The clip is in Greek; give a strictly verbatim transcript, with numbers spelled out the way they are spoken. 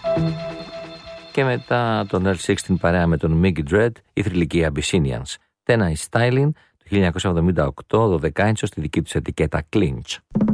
Και μετά τον Earl Sixteen παρέα με τον Mickey Dread, η θρυλική Abyssinians. Tenai Styling, το χίλια εννιακόσια εβδομήντα οκτώ, δώδεκα ίντσο στη δική τους ετικέτα Clinch.